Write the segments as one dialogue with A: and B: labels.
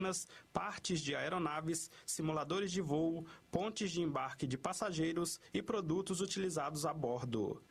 A: partes de aeronaves, simuladores de voo, pontes de embarque de passageiros e produtos utilizados a bordo.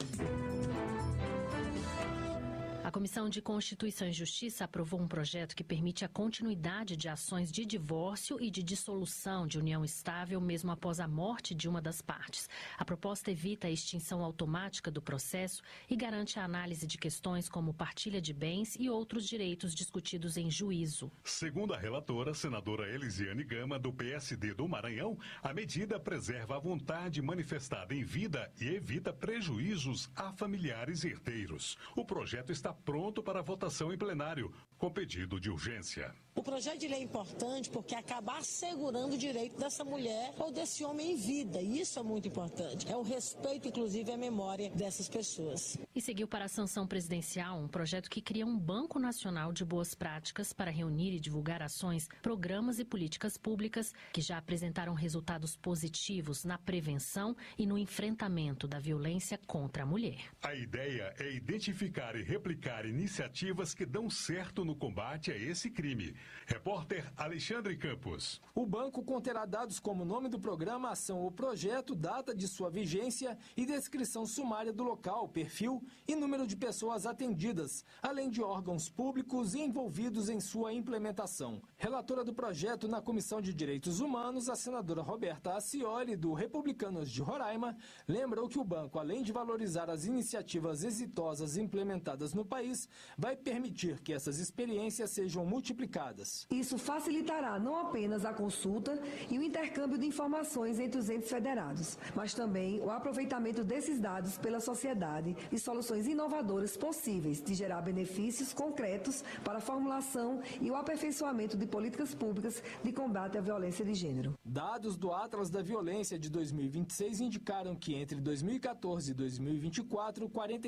B: A Comissão de Constituição e Justiça aprovou um projeto que permite a continuidade de ações de divórcio e de dissolução de união estável mesmo após a morte de uma das partes. A proposta evita a extinção automática do processo e garante a análise de questões como partilha de bens e outros direitos discutidos em juízo.
C: Segundo a relatora, senadora Elisiane Gama, do PSD do Maranhão, a medida preserva a vontade manifestada em vida e evita prejuízos a familiares e herdeiros. O projeto está pronto para votação em plenário, com pedido de urgência.
D: O projeto de lei é importante porque acaba assegurando o direito dessa mulher ou desse homem em vida, e isso é muito importante. É o respeito, inclusive, à memória dessas pessoas.
B: E seguiu para a sanção presidencial um projeto que cria um Banco Nacional de Boas Práticas para reunir e divulgar ações, programas e políticas públicas que já apresentaram resultados positivos na prevenção e no enfrentamento da violência contra a mulher.
C: A ideia é identificar e replicar iniciativas que dão certo no combate a esse crime. Repórter Alexandre Campos.
E: O banco conterá dados como nome do programa, ação ou projeto, data de sua vigência e descrição sumária do local, perfil e número de pessoas atendidas, além de órgãos públicos envolvidos em sua implementação. Relatora do projeto na Comissão de Direitos Humanos, a senadora Roberta Acioli, do Republicanos de Roraima, lembrou que o banco, além de valorizar as iniciativas exitosas implementadas no país, vai permitir que essas experiências sejam multiplicadas.
F: Isso facilitará não apenas a consulta e o intercâmbio de informações entre os entes federados, mas também o aproveitamento desses dados pela sociedade e soluções inovadoras possíveis de gerar benefícios concretos para a formulação e o aperfeiçoamento de políticas públicas de combate à violência de gênero.
E: Dados do Atlas da Violência de 2026 indicaram que entre 2014 e 2024,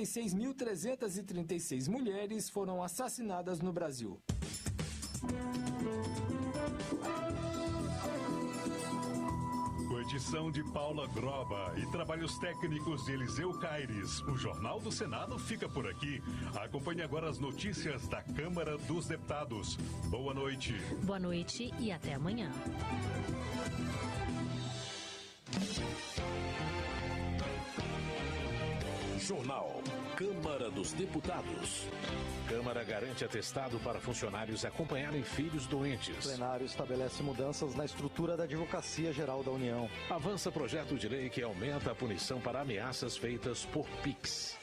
E: 46.336 mulheres foram assassinadas no Brasil.
C: Com edição de Paula Groba e trabalhos técnicos de Eliseu Caires, o Jornal do Senado fica por aqui. Acompanhe agora as notícias da Câmara dos Deputados. Boa noite.
B: Boa noite e até amanhã.
G: Jornal Câmara dos Deputados. Câmara garante atestado para funcionários acompanharem filhos doentes.
H: O plenário estabelece mudanças na estrutura da Advocacia Geral da União.
G: Avança projeto de lei que aumenta a punição para ameaças feitas por Pix.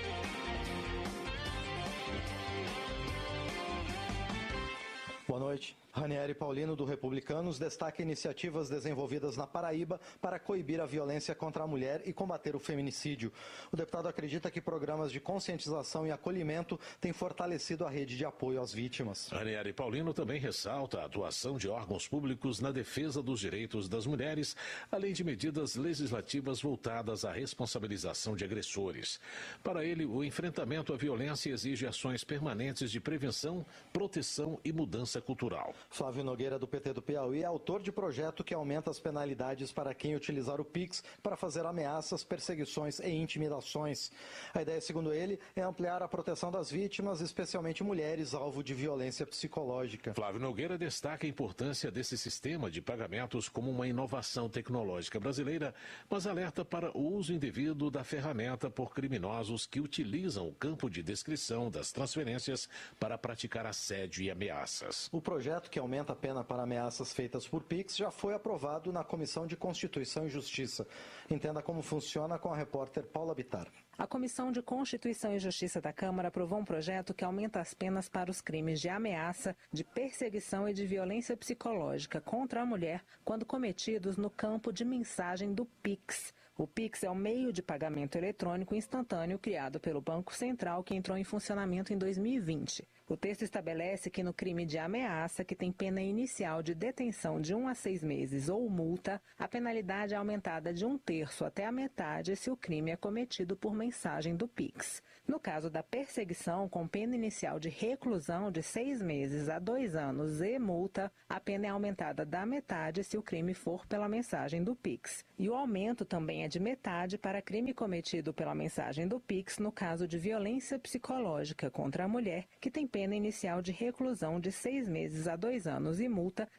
H: Boa noite. Ranieri Paulino, do Republicanos, destaca iniciativas desenvolvidas na Paraíba para coibir a violência contra a mulher e combater o feminicídio. O deputado acredita que programas de conscientização e acolhimento têm fortalecido a rede de apoio às vítimas.
G: Ranieri Paulino também ressalta a atuação de órgãos públicos na defesa dos direitos das mulheres, além de medidas legislativas voltadas à responsabilização de agressores. Para ele, o enfrentamento à violência exige ações permanentes de prevenção, proteção e mudança cultural.
H: Flávio Nogueira, do PT do Piauí, é autor de projeto que aumenta as penalidades para quem utilizar o Pix para fazer ameaças, perseguições e intimidações. A ideia, segundo ele, é ampliar a proteção das vítimas, especialmente mulheres alvo de violência psicológica.
G: Flávio Nogueira destaca a importância desse sistema de pagamentos como uma inovação tecnológica brasileira, mas alerta para o uso indevido da ferramenta por criminosos que utilizam o campo de descrição das transferências para praticar assédio e ameaças.
H: O projeto que aumenta a pena para ameaças feitas por Pix já foi aprovado na Comissão de Constituição e Justiça. Entenda como funciona com a repórter Paula Bittar.
I: A Comissão de Constituição e Justiça da Câmara aprovou um projeto que aumenta as penas para os crimes de ameaça, de perseguição e de violência psicológica contra a mulher quando cometidos no campo de mensagem do Pix. O Pix é o meio de pagamento eletrônico instantâneo criado pelo Banco Central que entrou em funcionamento em 2020. O texto estabelece que no crime de ameaça, que tem pena inicial de detenção de 1 a 6 meses ou multa, a penalidade é aumentada de 1/3 até a metade se o crime é cometido por mensagem do Pix. No caso da perseguição, com pena inicial de reclusão de 6 meses a 2 anos e multa, a pena é aumentada da metade se o crime for pela mensagem do Pix. E o aumento também é de metade para crime cometido pela mensagem do Pix no caso de violência psicológica contra a mulher, que tem pena inicial de reclusão de 6 meses a 2 anos e multa